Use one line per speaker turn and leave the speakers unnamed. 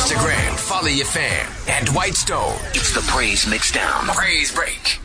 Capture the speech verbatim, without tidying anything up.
Instagram, follow your fam. And Dwight Stone. It's the Praise Mixdown. Praise Break.